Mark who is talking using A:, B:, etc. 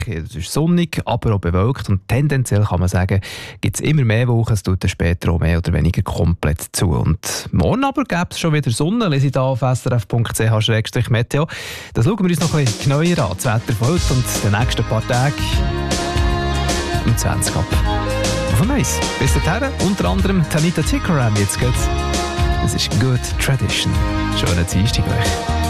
A: Es ist sonnig, aber auch bewölkt und tendenziell kann man sagen, gibt es immer mehr Wolken, es tut dann später auch mehr oder weniger komplett zu. Und morgen aber gäbe es schon wieder Sonne, lese ich da auf srf.ch/meteo. Das schauen wir uns noch ein bisschen genauer an. Das Wetter von heute und den nächsten paar Tagen um 20 ab. Auf dem Eis. Bis dahin, unter anderem Tanita Tikaram. Jetzt geht's. Das ist Good Tradition. Schönen Dienstag euch.